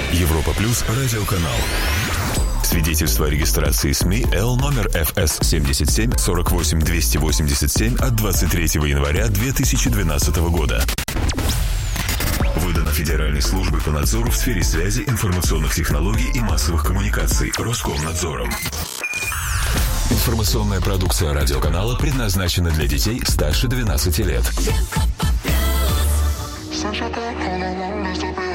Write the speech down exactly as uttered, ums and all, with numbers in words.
Европа Плюс радиоканал. Свидетельство о регистрации СМИ Л номер эф эс семьдесят семь сорок восемь двести восемьдесят семь от двадцать третьего января две тысячи двенадцатого года. Выдано Федеральной службой по надзору в сфере связи, информационных технологий и массовых коммуникаций Роскомнадзором. Информационная продукция радиоканала предназначена для детей старше двенадцати лет.